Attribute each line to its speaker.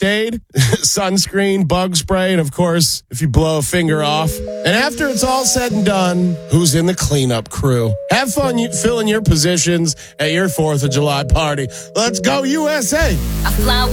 Speaker 1: aid, sunscreen, bug spray, and of course, if you blow a finger off. And after it's all said and done, who's in the cleanup crew? Have fun filling your positions at your 4th of July party. Let's go, USA!
Speaker 2: I fly